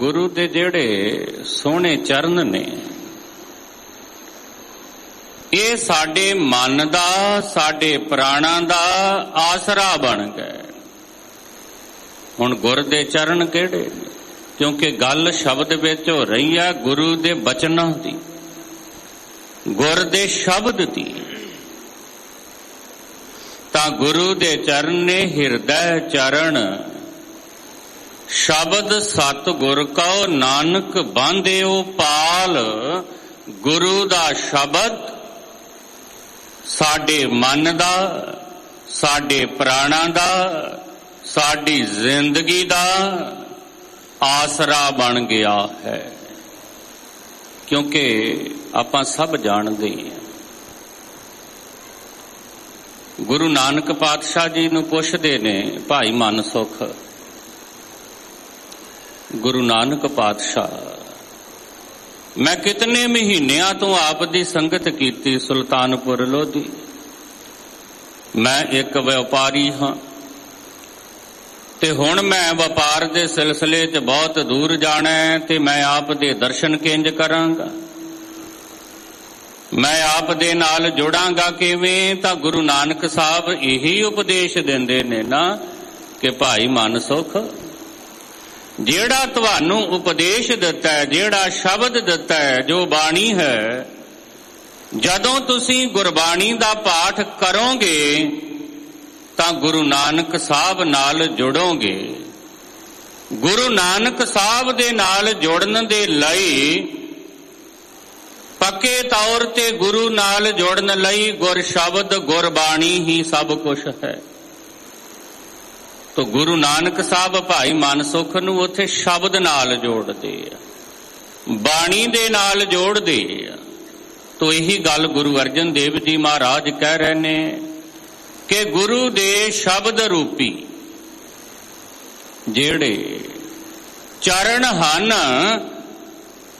गुरु दे जेड़े सोहने चरण ने, ये साडे मन दा साडे प्राणां दा आसरा बन गए। हुण गुर दे चरण किहड़े? क्योंकि गल शब्द विच हो रही है गुरु दे बचनां दी, गुर दे शब्द दी। तां गुरु दे चरण ने हिरदै चरण, शब्द सतगुर कौ नानक बांधिओ पाल। गुरु दा शब्द साडे मन दा साडे प्राणां दा साडी जिंदगी दा आसरा बन गया है। क्योंकि आपां सब जानते हैं, गुरु नानक पातशाह जी नूं पुछदे ने भाई मन सुख, गुरु नानक पातशाह मैं कितने महीनों तो आप दी संगत कीती सुल्तानपुर लोधी। मैं एक व्यापारी हाँ ते हुण मैं व्यापार दे सिलसिले च बहुत दूर जाना है ते मैं आप दे दर्शन किंज करांगा, मैं आप दे नाल जुड़ांगा किवें? तां गुरु नानक साहब यही उपदेश दिंदे ने ना कि भाई मन सुख, जेड़ा तुहानू उपदेश दिता है, जेड़ा शब्द दिता है, जो बाणी है, जदों तुसीं गुरबाणी दा पाठ करोगे तां गुरु नानक साहब नाल जुड़ोगे। गुरु नानक साहब दे नाल जुड़न दे लई पक्के तौर ते गुरु नाल जुड़न लई गुर शब्द गुरबाणी ही सब कुछ है। तो गुरु नानक साहब भाई मन सुख नूं उत्थे शब्द नाल जोड़दे आ, बाणी दे नाल जोड़दे आ। तो यही गल गुरु अर्जन देव जी महाराज कह रहे ने कि गुरु दे शब्द रूपी जेड़े चरण हन